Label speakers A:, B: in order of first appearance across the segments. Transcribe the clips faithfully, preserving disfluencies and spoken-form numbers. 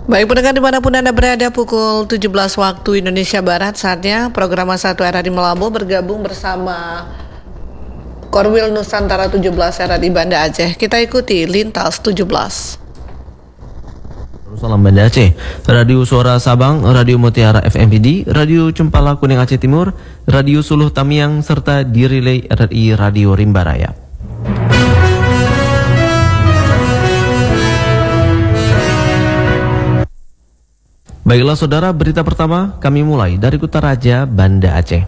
A: Baik pendengar dimanapun Anda berada, pukul tujuh belas waktu Indonesia Barat, saatnya program satu R R I Melabo bergabung bersama Korwil Nusantara tujuh belas R R I Banda Aceh. Kita ikuti Lintas tujuh belas.
B: Salam Banda Aceh, Radio Suara Sabang, Radio Mutiara F M P D, Radio Cempala Kuning Aceh Timur, Radio Suluh Tamiang, serta di relay R R I Radio Rimba Raya. Baiklah saudara, berita pertama kami mulai dari Kutaraja, Banda Aceh.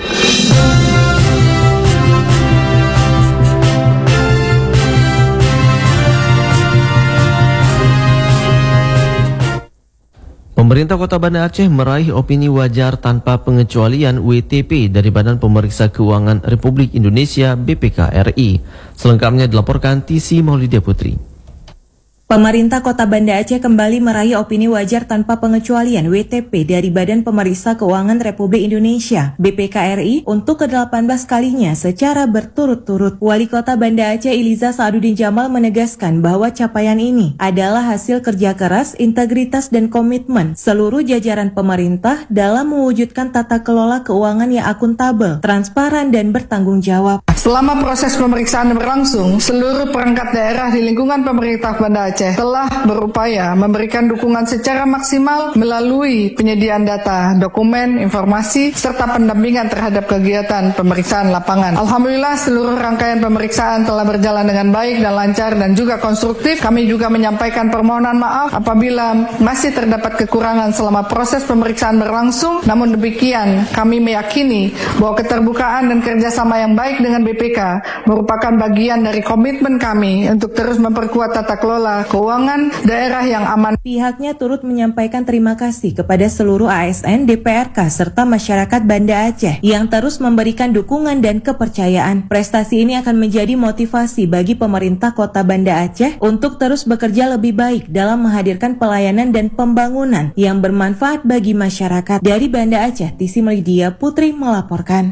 B: Pemerintah Kota Banda Aceh meraih opini wajar tanpa pengecualian W T P dari Badan Pemeriksa Keuangan Republik Indonesia B P K R I. Selengkapnya dilaporkan Tisi Maulidia Putri.
C: Pemerintah Kota Banda Aceh kembali meraih opini wajar tanpa pengecualian W T P dari Badan Pemeriksa Keuangan Republik Indonesia B P K R I untuk ke delapan belas kalinya secara berturut-turut. Wali Kota Banda Aceh Iliza Sa'aduddin Jamal menegaskan bahwa capaian ini adalah hasil kerja keras, integritas dan komitmen seluruh jajaran pemerintah dalam mewujudkan tata kelola keuangan yang akuntabel, transparan dan bertanggung jawab.
D: Selama proses pemeriksaan berlangsung, seluruh perangkat daerah di lingkungan pemerintah Banda Aceh telah berupaya memberikan dukungan secara maksimal melalui penyediaan data, dokumen, informasi, serta pendampingan terhadap kegiatan pemeriksaan lapangan. Alhamdulillah seluruh rangkaian pemeriksaan telah berjalan dengan baik dan lancar dan juga konstruktif. Kami juga menyampaikan permohonan maaf apabila masih terdapat kekurangan selama proses pemeriksaan berlangsung. Namun demikian, kami meyakini bahwa keterbukaan dan kerjasama yang baik dengan B P K merupakan bagian dari komitmen kami untuk terus memperkuat tata kelola keuangan daerah yang aman.
C: Pihaknya turut menyampaikan terima kasih kepada seluruh A S N, D P R K, serta masyarakat Banda Aceh yang terus memberikan dukungan dan kepercayaan. Prestasi ini akan menjadi motivasi bagi pemerintah Kota Banda Aceh untuk terus bekerja lebih baik dalam menghadirkan pelayanan dan pembangunan yang bermanfaat bagi masyarakat. Dari Banda Aceh, Tisi Maulidia Putri melaporkan.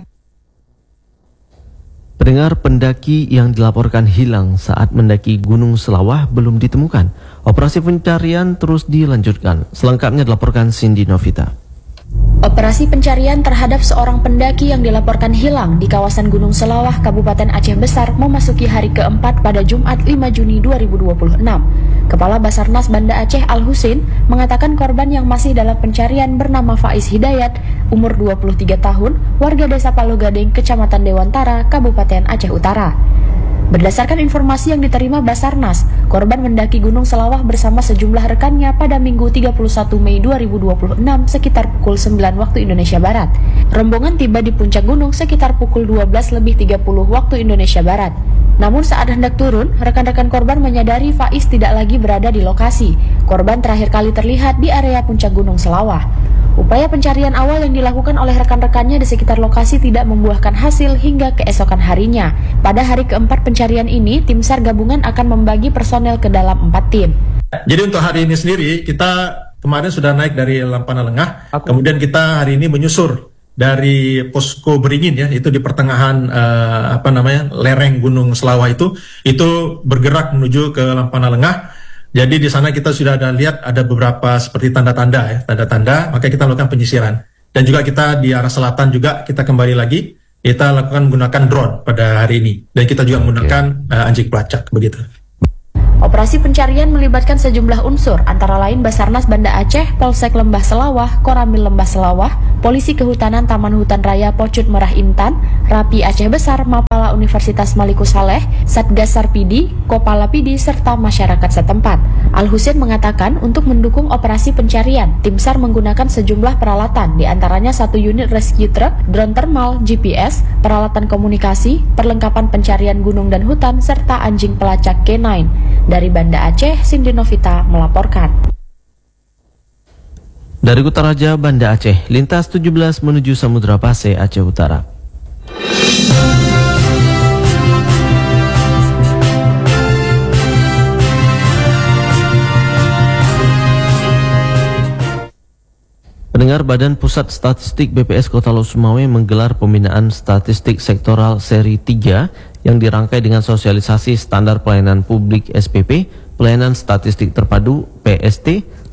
B: Pendengar, pendaki yang dilaporkan hilang saat mendaki Gunung Selawah belum ditemukan. Operasi pencarian terus dilanjutkan. Selengkapnya dilaporkan Cindy Novita.
E: Operasi pencarian terhadap seorang pendaki yang dilaporkan hilang di kawasan Gunung Selawah, Kabupaten Aceh Besar memasuki hari keempat pada Jumat lima Juni dua ribu dua puluh enam. Kepala Basarnas Banda Aceh Al-Husin mengatakan korban yang masih dalam pencarian bernama Faiz Hidayat, umur dua puluh tiga tahun, warga desa Palo Gading, Kecamatan Dewantara, Kabupaten Aceh Utara. Berdasarkan informasi yang diterima Basarnas, korban mendaki Gunung Selawah bersama sejumlah rekannya pada Minggu tiga puluh satu Mei dua ribu dua puluh enam sekitar pukul sembilan waktu Indonesia Barat. Rombongan tiba di puncak gunung sekitar pukul dua belas lebih tiga puluh waktu Indonesia Barat. Namun saat hendak turun, rekan-rekan korban menyadari Faiz tidak lagi berada di lokasi. Korban terakhir kali terlihat di area puncak Gunung Selawah. Upaya pencarian awal yang dilakukan oleh rekan-rekannya di sekitar lokasi tidak membuahkan hasil hingga keesokan harinya. Pada hari keempat pencarian ini, tim SAR gabungan akan membagi personel ke dalam empat tim.
F: Jadi untuk hari ini sendiri, kita kemarin sudah naik dari Lampana Lengah, Aku. kemudian kita hari ini menyusur dari posko Beringin, ya, itu di pertengahan uh, apa namanya lereng Gunung Selawah itu, itu bergerak menuju ke Lampana Lengah. Jadi di sana kita sudah ada lihat ada beberapa seperti tanda-tanda, ya, tanda-tanda, maka kita lakukan penyisiran. Dan juga kita di arah selatan juga kita kembali lagi, kita lakukan menggunakan drone pada hari ini. Dan kita juga menggunakan uh, anjing pelacak, begitu.
E: Operasi pencarian melibatkan sejumlah unsur, antara lain Basarnas Banda Aceh, Polsek Lembah Selawah, Koramil Lembah Selawah, Polisi Kehutanan Taman Hutan Raya Pocut Merah Intan, Rapi Aceh Besar, Mapala Universitas Maliku Saleh, Satgas Sarpidi, Kopala Pidi, serta masyarakat setempat. Al-Husin mengatakan untuk mendukung operasi pencarian, tim SAR menggunakan sejumlah peralatan, diantaranya satu unit rescue truck, drone thermal, G P S, peralatan komunikasi, perlengkapan pencarian gunung dan hutan, serta anjing pelacak K sembilan. Dari Banda Aceh, Cindy Novita melaporkan.
B: Dari Kutaraja, Banda Aceh, lintas tujuh belas menuju Samudra Pasai, Aceh Utara. Pendengar, Badan Pusat Statistik B P S Kota Losumawe menggelar pembinaan statistik sektoral seri tiga yang dirangkai dengan sosialisasi standar pelayanan publik S P P, pelayanan statistik terpadu P S T,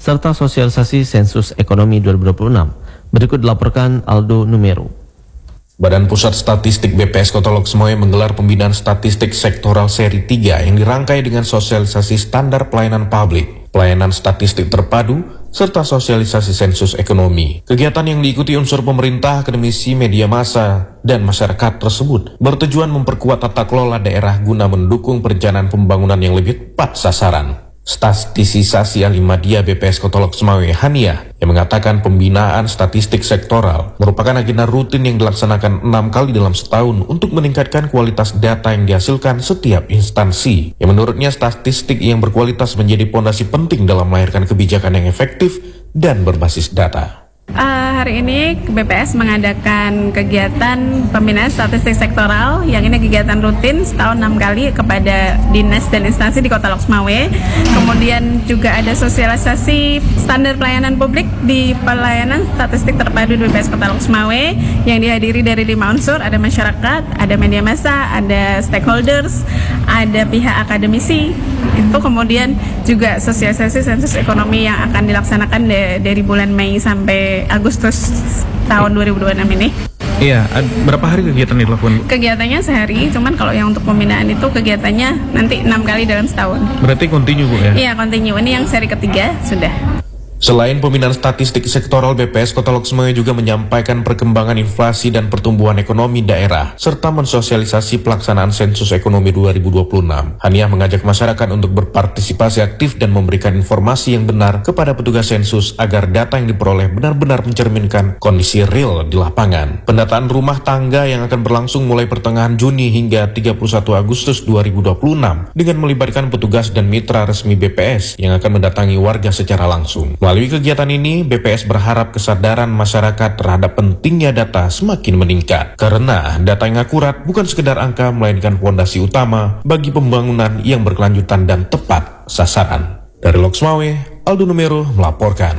B: serta sosialisasi sensus ekonomi dua ribu dua puluh enam. Berikut dilaporkan Aldo Numero.
G: Badan Pusat Statistik B P S Kota Lok Sumawe menggelar pembinaan statistik sektoral seri tiga yang dirangkai dengan sosialisasi standar pelayanan publik, pelayanan statistik terpadu, serta sosialisasi sensus ekonomi. Kegiatan yang diikuti unsur pemerintah, akademisi, media massa, dan masyarakat tersebut bertujuan memperkuat tata kelola daerah guna mendukung perencanaan pembangunan yang lebih tepat sasaran. Statistisasi Ahli Media B P S Kota Lok Sumawe, Hania, yang mengatakan pembinaan statistik sektoral merupakan agenda rutin yang dilaksanakan enam kali dalam setahun untuk meningkatkan kualitas data yang dihasilkan setiap instansi. Yang menurutnya statistik yang berkualitas menjadi pondasi penting dalam melahirkan kebijakan yang efektif dan berbasis data.
H: Uh, hari ini B P S mengadakan kegiatan pembinaan statistik sektoral yang ini kegiatan rutin setahun enam kali kepada dinas dan instansi di Kota Lok Sumawe. Kemudian juga ada sosialisasi standar pelayanan publik di pelayanan statistik terpadu di B P S Kota Lok Sumawe yang dihadiri dari lima unsur, ada masyarakat, ada media massa, ada stakeholders, ada pihak akademisi. Itu kemudian juga sosialisasi sensus ekonomi yang akan dilaksanakan de- dari bulan Mei sampai Agustus tahun dua ribu dua puluh enam ini.
I: Iya, berapa hari kegiatan dilakukan?
H: Kegiatannya sehari, cuman kalau yang untuk pembinaan itu kegiatannya nanti enam kali dalam setahun.
I: Berarti continue, Bu, ya?
H: Iya, continue. Ini yang seri ketiga sudah.
G: Selain pembinaan statistik sektoral, B P S Kota Lok Sumawe juga menyampaikan perkembangan inflasi dan pertumbuhan ekonomi daerah, serta mensosialisasi pelaksanaan sensus ekonomi dua ribu dua puluh enam. Haniah mengajak masyarakat untuk berpartisipasi aktif dan memberikan informasi yang benar kepada petugas sensus agar data yang diperoleh benar-benar mencerminkan kondisi real di lapangan. Pendataan rumah tangga yang akan berlangsung mulai pertengahan Juni hingga tiga puluh satu Agustus dua ribu dua puluh enam dengan melibatkan petugas dan mitra resmi B P S yang akan mendatangi warga secara langsung. Melalui kegiatan ini, B P S berharap kesadaran masyarakat terhadap pentingnya data semakin meningkat. Karena data yang akurat bukan sekedar angka, melainkan fondasi utama bagi pembangunan yang berkelanjutan dan tepat sasaran. Dari Lok Sumawe, Aldo Numero melaporkan.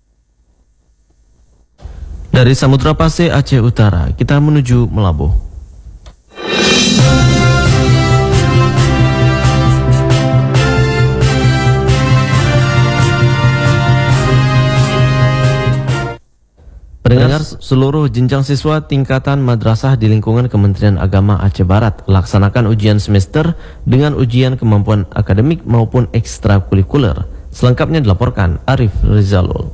B: Dari Samudra Pase, Aceh Utara, kita menuju Melabuh. Pendengar, seluruh jenjang siswa tingkatan madrasah di lingkungan Kementerian Agama Aceh Barat laksanakan ujian semester dengan ujian kemampuan akademik maupun ekstrakurikuler. Selengkapnya dilaporkan Arif Rizalul.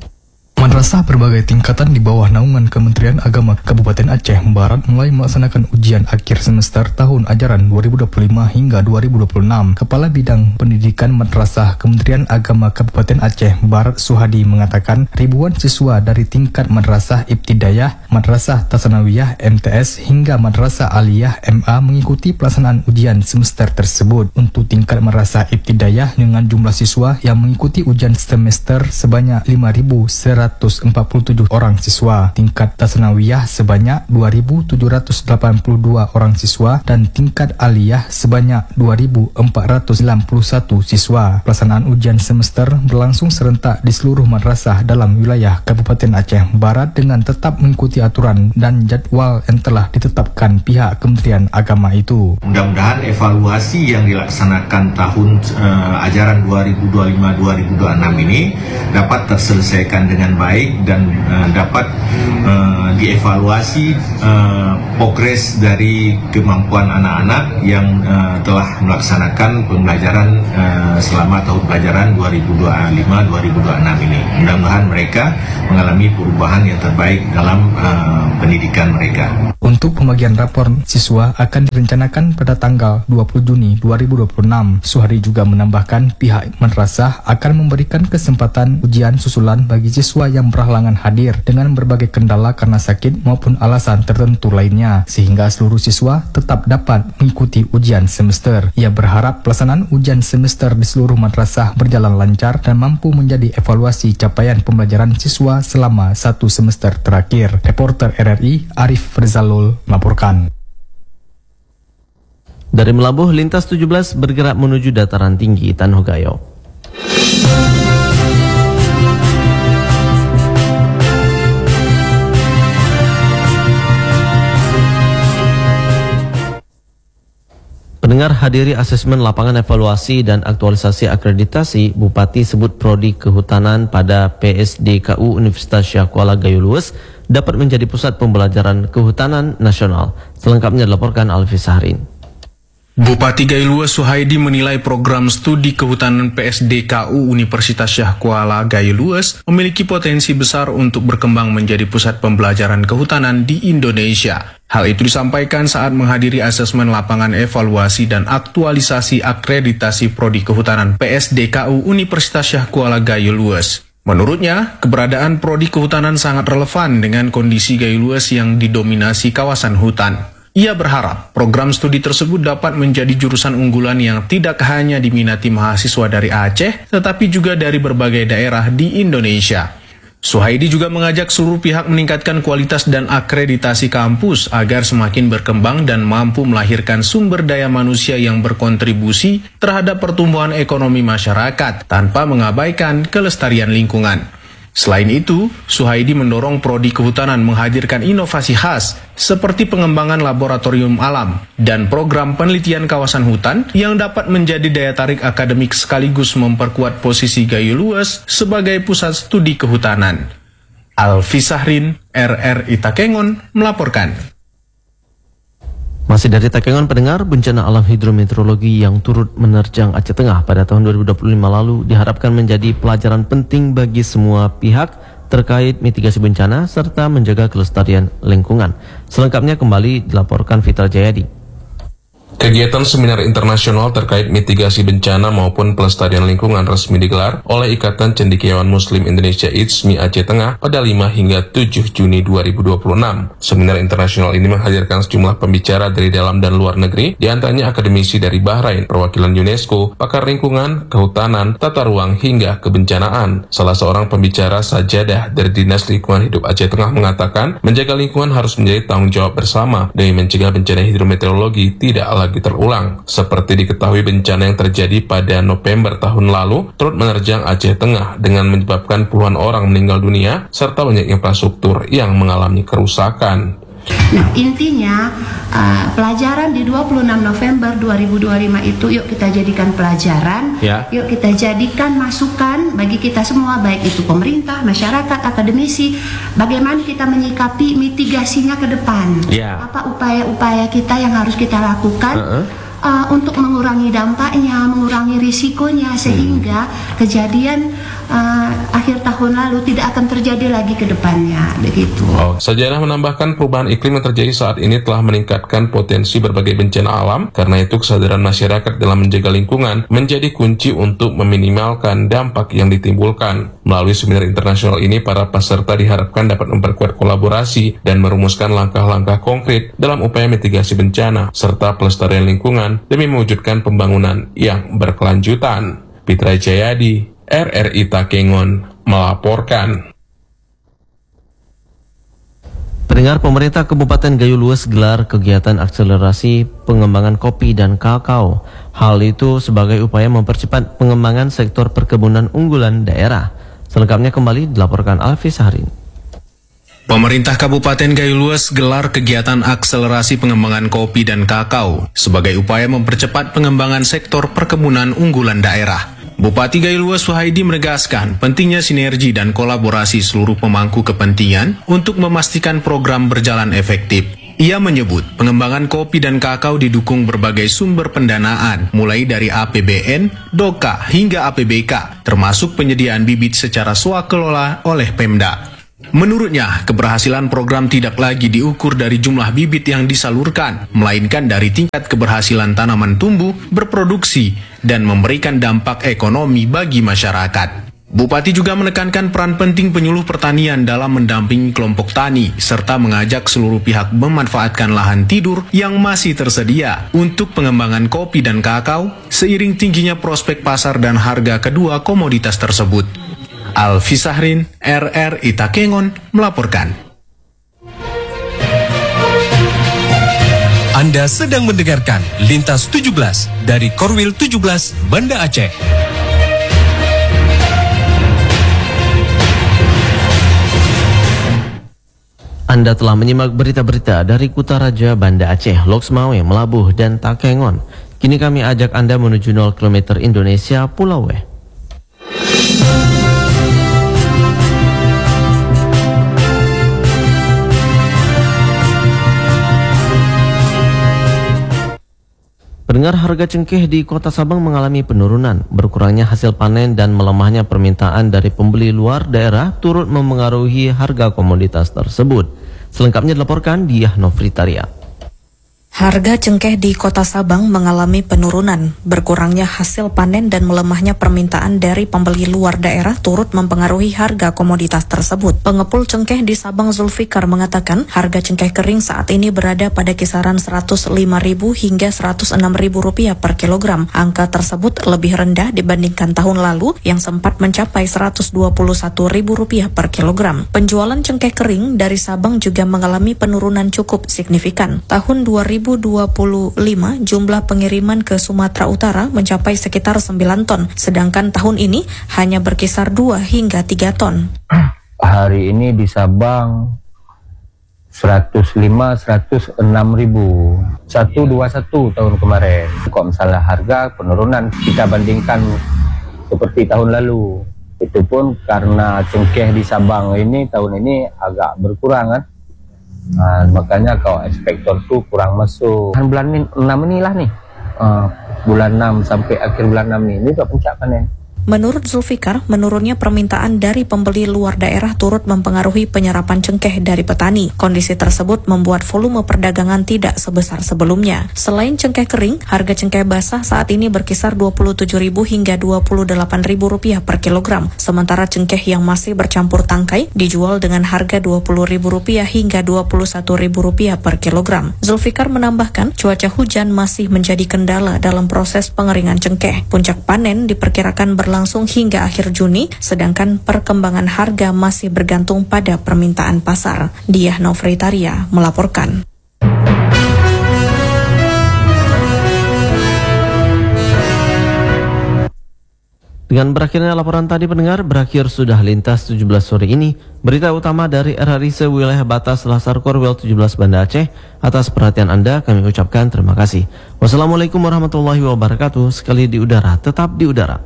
J: Madrasah berbagai tingkatan di bawah naungan Kementerian Agama Kabupaten Aceh Barat mulai melaksanakan ujian akhir semester tahun ajaran dua ribu dua puluh lima hingga dua ribu dua puluh enam. Kepala Bidang Pendidikan Madrasah Kementerian Agama Kabupaten Aceh Barat Suhadi mengatakan ribuan siswa dari tingkat Madrasah Ibtidayah, Madrasah Tasanawiyah M T S hingga Madrasah Aliyah M A mengikuti pelaksanaan ujian semester tersebut. Untuk tingkat Madrasah Ibtidayah dengan jumlah siswa yang mengikuti ujian semester sebanyak lima ribu seratus empat puluh tujuh orang siswa, tingkat Tasanawiyah sebanyak dua ribu tujuh ratus delapan puluh dua orang siswa, dan tingkat Aliyah sebanyak dua ribu empat ratus sembilan puluh satu siswa. Pelaksanaan ujian semester berlangsung serentak di seluruh madrasah dalam wilayah Kabupaten Aceh Barat dengan tetap mengikuti aturan dan jadwal yang telah ditetapkan pihak Kementerian Agama itu.
K: Mudah-mudahan evaluasi yang dilaksanakan tahun uh, ajaran dua ribu dua puluh lima dua ribu dua puluh enam ini dapat terselesaikan dengan baik dan uh, dapat uh, dievaluasi uh, progres dari kemampuan anak-anak yang uh, telah melaksanakan pembelajaran uh, selama tahun pelajaran dua ribu dua puluh lima dua ribu dua puluh enam ini. Mudah-mudahan mereka mengalami perubahan yang terbaik dalam uh, pendidikan mereka.
J: Untuk pembagian rapor siswa akan direncanakan pada tanggal dua puluh Juni dua ribu dua puluh enam. Suhari juga menambahkan pihak madrasah akan memberikan kesempatan ujian susulan bagi siswa yang berhalangan hadir dengan berbagai kendala karena sakit maupun alasan tertentu lainnya, sehingga seluruh siswa tetap dapat mengikuti ujian semester. Ia berharap pelaksanaan ujian semester di seluruh madrasah berjalan lancar dan mampu menjadi evaluasi capaian pembelajaran siswa selama satu semester terakhir. Reporter R R I Arif Rizalul melaporkan.
B: Dari Melabuh, lintas tujuh belas bergerak menuju dataran tinggi Tanah Gayo. Pendengar, hadiri asesmen lapangan evaluasi dan aktualisasi akreditasi Bupati sebut Prodi Kehutanan pada P S D K U Universitas Syah Kuala Gayo Lues dapat menjadi pusat pembelajaran kehutanan nasional. Selengkapnya dilaporkan Alfi Sahrin.
L: Bupati Gayo Lues Suhaidi menilai program studi kehutanan P S D K U Universitas Syah Kuala Gayo Lues memiliki potensi besar untuk berkembang menjadi pusat pembelajaran kehutanan di Indonesia. Hal itu disampaikan saat menghadiri asesmen lapangan evaluasi dan aktualisasi akreditasi Prodi Kehutanan P S D K U Universitas Syah Kuala Gayo Lues. Menurutnya, keberadaan Prodi Kehutanan sangat relevan dengan kondisi Gayo Lues yang didominasi kawasan hutan. Ia berharap program studi tersebut dapat menjadi jurusan unggulan yang tidak hanya diminati mahasiswa dari Aceh, tetapi juga dari berbagai daerah di Indonesia. Suhaidi juga mengajak seluruh pihak meningkatkan kualitas dan akreditasi kampus agar semakin berkembang dan mampu melahirkan sumber daya manusia yang berkontribusi terhadap pertumbuhan ekonomi masyarakat tanpa mengabaikan kelestarian lingkungan. Selain itu, Suhaidi mendorong Prodi Kehutanan menghadirkan inovasi khas seperti pengembangan laboratorium alam dan program penelitian kawasan hutan yang dapat menjadi daya tarik akademik sekaligus memperkuat posisi Gayo Lues sebagai pusat studi kehutanan. Alfi Sahrin, R R I Takengon, melaporkan.
B: Masih dari Takengon, pendengar, bencana alam hidrometeorologi yang turut menerjang Aceh Tengah pada tahun dua ribu dua puluh lima lalu diharapkan menjadi pelajaran penting bagi semua pihak terkait mitigasi bencana serta menjaga kelestarian lingkungan. Selengkapnya kembali dilaporkan Fitra Jayadi.
G: Kegiatan seminar internasional terkait mitigasi bencana maupun pelestarian lingkungan resmi digelar oleh Ikatan Cendekiawan Muslim Indonesia I D S M I Aceh Tengah pada lima hingga tujuh Juni dua ribu dua puluh enam. Seminar internasional ini menghadirkan sejumlah pembicara dari dalam dan luar negeri, diantaranya akademisi dari Bahrain, perwakilan UNESCO, pakar lingkungan, kehutanan, tata ruang, hingga kebencanaan. Salah seorang pembicara, Sajadah dari Dinas Lingkungan Hidup Aceh Tengah, mengatakan menjaga lingkungan harus menjadi tanggung jawab bersama demi mencegah bencana hidrometeorologi tidak lagi terulang. Seperti diketahui, bencana yang terjadi pada November tahun lalu turut menerjang Aceh Tengah dengan menyebabkan puluhan orang meninggal dunia serta banyak infrastruktur yang mengalami kerusakan.
M: Nah, intinya uh, pelajaran di dua puluh enam November dua ribu dua puluh lima itu yuk kita jadikan pelajaran, ya. Yuk kita jadikan masukan bagi kita semua, baik itu pemerintah, masyarakat, akademisi, bagaimana kita menyikapi mitigasinya ke depan, ya. Apa upaya-upaya kita yang harus kita lakukan uh-uh. uh, untuk mengurangi dampaknya, mengurangi risikonya, sehingga hmm. kejadian uh, akhir tahun lalu tidak akan terjadi lagi ke depannya, begitu.
G: Oh. Sajadah menambahkan perubahan iklim yang terjadi saat ini telah meningkatkan potensi berbagai bencana alam, karena itu kesadaran masyarakat dalam menjaga lingkungan menjadi kunci untuk meminimalkan dampak yang ditimbulkan. Melalui seminar internasional ini, para peserta diharapkan dapat memperkuat kolaborasi dan merumuskan langkah-langkah konkret dalam upaya mitigasi bencana serta pelestarian lingkungan demi mewujudkan pembangunan yang berkelanjutan. Fitra Jayadi, R R I Takengon, melaporkan.
B: Pendengar, pemerintah Kabupaten Gayo Lues gelar kegiatan akselerasi pengembangan kopi dan kakao. Hal itu sebagai upaya mempercepat pengembangan sektor perkebunan unggulan daerah. Selengkapnya kembali dilaporkan Alfi Sahrin.
L: Pemerintah Kabupaten Gayo Lues gelar kegiatan akselerasi pengembangan kopi dan kakao sebagai upaya mempercepat pengembangan sektor perkebunan unggulan daerah. Bupati Gayo Lues Suhaidi menegaskan pentingnya sinergi dan kolaborasi seluruh pemangku kepentingan untuk memastikan program berjalan efektif. Ia menyebut pengembangan kopi dan kakao didukung berbagai sumber pendanaan, mulai dari A P B N, D O K A, hingga A P B K, termasuk penyediaan bibit secara swakelola oleh Pemda. Menurutnya, keberhasilan program tidak lagi diukur dari jumlah bibit yang disalurkan, melainkan dari tingkat keberhasilan tanaman tumbuh, berproduksi, dan memberikan dampak ekonomi bagi masyarakat. Bupati juga menekankan peran penting penyuluh pertanian dalam mendampingi kelompok tani, serta mengajak seluruh pihak memanfaatkan lahan tidur yang masih tersedia untuk pengembangan kopi dan kakao, seiring tingginya prospek pasar dan harga kedua komoditas tersebut. Alfi Sahrin, R R I Takengon, melaporkan.
N: Anda sedang mendengarkan Lintas tujuh belas dari Korwil tujuh belas Banda Aceh.
B: Anda telah menyimak berita-berita dari Kutaraja Banda Aceh, Loksmawe, Melabuh, dan Takengon. Kini kami ajak Anda menuju nol kilometer Indonesia Pulau W. Pendengar, harga cengkeh di Kota Sabang mengalami penurunan. Berkurangnya hasil panen dan melemahnya permintaan dari pembeli luar daerah turut memengaruhi harga komoditas tersebut. Selengkapnya dilaporkan Diah Nofritaria.
O: Harga cengkeh di Kota Sabang mengalami penurunan. Berkurangnya hasil panen dan melemahnya permintaan dari pembeli luar daerah turut mempengaruhi harga komoditas tersebut. Pengepul cengkeh di Sabang Zulfikar mengatakan harga cengkeh kering saat ini berada pada kisaran seratus lima ribu hingga seratus enam ribu rupiah per kilogram. Angka tersebut lebih rendah dibandingkan tahun lalu yang sempat mencapai seratus dua puluh satu ribu rupiah per kilogram. Penjualan cengkeh kering dari Sabang juga mengalami penurunan cukup signifikan. Tahun dua ribu dua puluh lima jumlah pengiriman ke Sumatera Utara mencapai sekitar sembilan ton, sedangkan tahun ini hanya berkisar dua hingga tiga ton.
P: Hari ini di Sabang seratus lima sampai seratus enam ribu, seratus dua puluh satu tahun kemarin. Kok misalnya harga penurunan kita bandingkan seperti tahun lalu, itu pun karena cengkeh di Sabang ini tahun ini agak berkurang kan. Nah, makanya kalau ekspektor tuh kurang masuk. Kan bulan enam inilah nih, uh, bulan enam sampai akhir bulan enam ini juga puncak panen.
O: Menurut Zulfikar, menurunnya permintaan dari pembeli luar daerah turut mempengaruhi penyerapan cengkeh dari petani. Kondisi tersebut membuat volume perdagangan tidak sebesar sebelumnya. Selain cengkeh kering, harga cengkeh basah saat ini berkisar dua puluh tujuh ribu hingga dua puluh delapan ribu rupiah per kilogram. Sementara cengkeh yang masih bercampur tangkai dijual dengan harga dua puluh ribu rupiah hingga dua puluh satu ribu rupiah per kilogram. Zulfikar menambahkan, cuaca hujan masih menjadi kendala dalam proses pengeringan cengkeh. Puncak panen diperkirakan berlangsung langsung hingga akhir Juni, sedangkan perkembangan harga masih bergantung pada permintaan pasar. Diah Nofritaria melaporkan.
B: Dengan berakhirnya laporan tadi, pendengar, berakhir sudah Lintas tujuh belas sore ini. Berita utama dari R R I sewilayah batas Lasar Korwil tujuh belas Banda Aceh. Atas perhatian Anda kami ucapkan terima kasih. Wassalamualaikum warahmatullahi wabarakatuh. Sekali di udara, tetap di udara.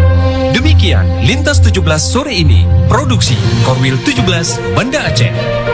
N: Demikian Lintas tujuh belas sore ini, produksi Korwil tujuh belas Banda Aceh.